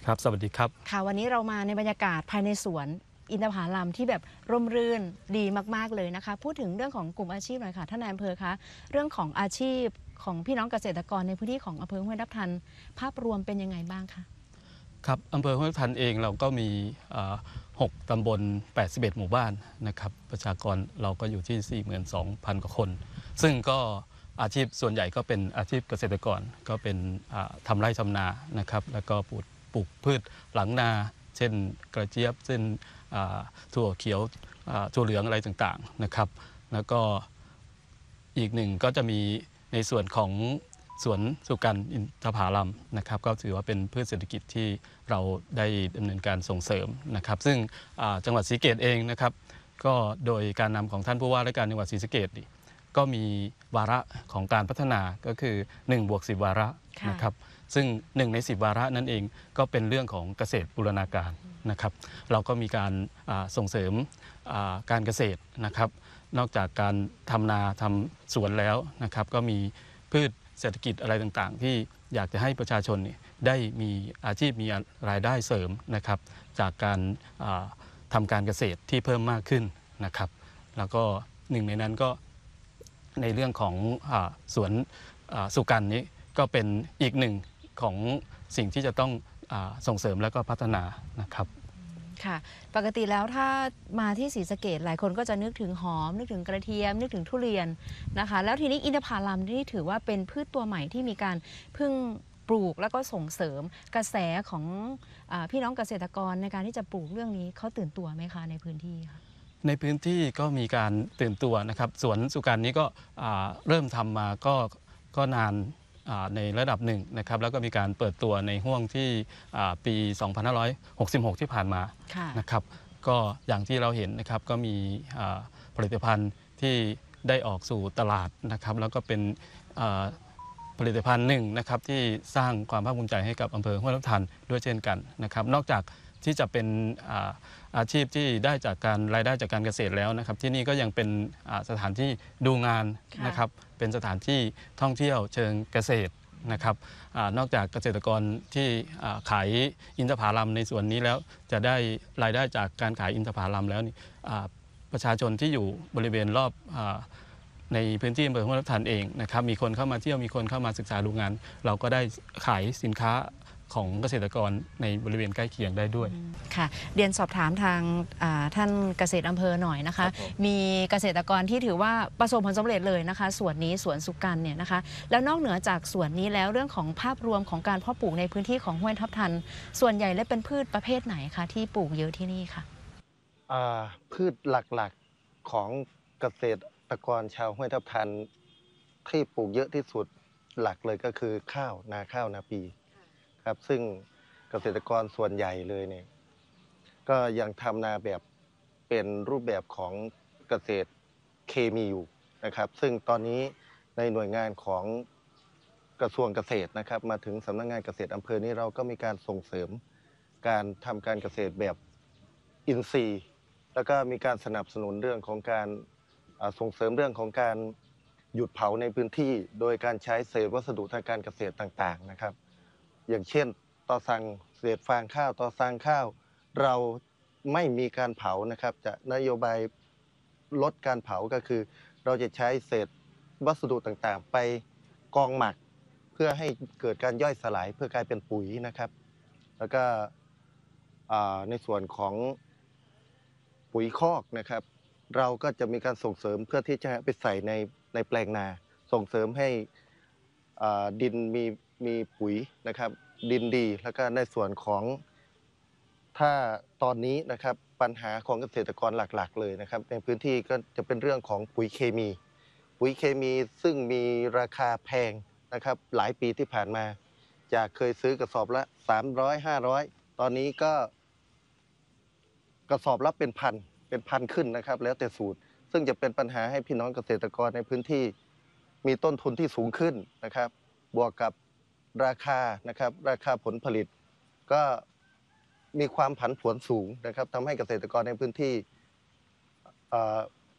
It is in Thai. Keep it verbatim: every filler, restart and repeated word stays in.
ครับสวัสดีครับค่ะวันนี้เรามาในบรรยากาศภายในสวนอินทผลัมที่แบบร่มรื่นดีมากๆเลยนะคะพูดถึงเรื่องของกลุ่มอาชีพหน่อยค่ะท่านนายอำเภอคะเรื่องของอาชีพของพี่น้องเกษตรกรในพื้นที่ของอำเภอห้วยทับทันภาพรวมเป็นยังไงบ้างคะครับอำเภอห้วยทับทันเองเราก็มีหกตำบลแปดสิบเอ็ดหมู่บ้านนะครับประชากรเราก็อยู่ที่ สี่หมื่นสองพัน กว่าคนซึ่งก็อาชีพส่วนใหญ่ก็เป็นอาชีพเกษตรกรก็เป็นทำไร่ทำนานะครับแล้วก็ปลูกปลูกพืชหลังนาเช่นกระเจี๊ยบเช่นถั่วเขียวถั่วเหลืองอะไรต่างๆนะครับแล้วก็อีกหนึ่งก็จะมีในส่วนของสวนสุกันอินทผลัมนะครับก็ถือว่าเป็นพืชเศรษฐกิจที่เราได้ดำเนินการส่งเสริมนะครับซึ่งจังหวัดศรีสะเกษเองนะครับก็โดยการนำของท่านผู้ว่าราชการจังหวัดศรีสะเกษก็มีวาระของการพัฒนาก็คือหนึ่งบวกสิบวาระนะครับซึ่งหนึ่งในสิบวาระนั่นเองก็เป็นเรื่องของเกษตรบูรณาการนะครับเราก็มีการส่งเสริมการเกษตรนะครับนอกจากการทำนาทำสวนแล้วนะครับก็มีพืชเศรษฐกิจอะไรต่างๆที่อยากจะให้ประชาชนได้มีอาชีพมีรายได้เสริมนะครับจากการทำการเกษตรที่เพิ่มมากขึ้นนะครับแล้วก็หนึ่งในนั้นก็ในเรื่องของสวนสุกันนี้ก็เป็นอีกหนึ่งของสิ่งที่จะต้องส่งเสริมและก็พัฒนานะครับค่ะปกติแล้วถ้ามาที่ศรีสะเกษหลายคนก็จะนึกถึงหอมนึกถึงกระเทียมนึกถึงทุเรียนนะคะแล้วทีนี้อินทผลัมนี่ถือว่าเป็นพืชตัวใหม่ที่มีการพึ่งปลูกแล้วก็ส่งเสริมกระแสของพี่น้องเกษตรกรในการที่จะปลูกเรื่องนี้เขาตื่นตัวไหมคะในพื้นที่คะในพื้นที่ก็มีการตื่นตัวนะครับสวนสุกันนี้ก็เริ่มทำมาก็ก็นานในระดับหนึ่งนะครับแล้วก็มีการเปิดตัวในห่วงที่ปี สองพันห้าร้อยหกสิบหก ที่ผ่านมานะครับก็อย่างที่เราเห็นนะครับก็มีผลิตภัณฑ์ที่ได้ออกสู่ตลาดนะครับแล้วก็เป็นผลิตภัณฑ์หนึ่งนะครับที่สร้างความภาคภูมิใจให้กับอำเภอห้วยทับทันด้วยเช่นกันนะครับนอกจากที่จะเป็นอาชีพที่ได้จากการรายได้จากการเกษตรแล้วนะครับที่นี่ก็ยังเป็นสถานที่ดูงานนะครับเป็นสถานที่ท่องเที่ยวเชิงเกษตรนะครับนอกจากเกษตรกรที่ขายอินทผลัมในส่วนนี้แล้วจะได้รายได้จากการขายอินทผลัมแล้วนี่ประชาชนที่อยู่บริเวณรอบในพื้นที่อำเภอห้วยทับทันเองนะครับมีคนเข้ามาเที่ยวมีคนเข้ามาศึกษาดูงานเราก็ได้ขายสินค้าของเกษตรกรในบริเวณใกล้เคียงได้ด้วยค่ะเรียนสอบถามทางท่านเกษตรอำเภอหน่อยนะคะมีเกษตรกรที่ถือว่าประสบผลสำเร็จเลยนะคะส่วนนี้สวนสุกันเนี่ยนะคะแล้วนอกเหนือจากส่วนนี้แล้วเรื่องของภาพรวมของการเพาะปลูกในพื้นที่ของห้วยทับทันส่วนใหญ่และเป็นพืชประเภทไหนคะที่ปลูกเยอะที่นี่ค่ะพืชหลักๆของเกษตรกรชาวห้วยทับทันที่ปลูกเยอะที่สุดหลักเลยก็คือข้าวนาข้าวนาปีครับซึ่งเกษตรกรส่วนใหญ่เลยเนี่ยก็ยังทำนาแบบเป็นรูปแบบของเกษตรเคมีอยู่นะครับซึ่งตอนนี้ในหน่วยงานของกระทรวงเกษตรนะครับมาถึงสำนักงานเกษตรอำเภอนี้เราก็มีการส่งเสริมการทำการเกษตรแบบอินทรีย์แล้วก็มีการสนับสนุนเรื่องของการส่งเสริมเรื่องของการหยุดเผาในพื้นที่โดยการใช้เศษวัสดุทางการเกษตรต่างๆนะครับอย่างเช่นตอสั่งเศษฟางข้าวตอสั่งข้าวเราไม่มีการเผานะครับจะนโยบายลดการเผาก็คือเราจะใช้เศษวัสดุต่างๆไปกองหมักเพื่อให้เกิดการย่อยสลายเพื่อกลายเป็นปุ๋ยนะครับแล้วก็ในส่วนของปุ๋ยคอกนะครับเราก็จะมีการส่งเสริมเพื่อที่จะไปใส่ในในแปลงนาส่งเสริมให้ดินมีมีปุ๋ยนะครับดินดีแล้วก็ในส่วนของถ้าตอนนี้นะครับปัญหาของเกษตรกรหลักๆเลยนะครับในพื้นที่ก็จะเป็นเรื่องของปุ๋ยเคมีปุ๋ยเคมีซึ่งมีราคาแพงนะครับหลายปีที่ผ่านมาจากเคยซื้อกระสอบละสามร้อยห้าร้อยตอนนี้ก็กระสอบละเป็นพันเป็นพันขึ้นนะครับแล้วแต่สูตรซึ่งจะเป็นปัญหาให้พี่น้องเกษตรกรในพื้นที่มีต้นทุนที่สูงขึ้นนะครับบวกกับราคานะครับราคาผลผลิตก็มีความผันผวนสูงนะครับทำให้เกษตรกรในพื้นที่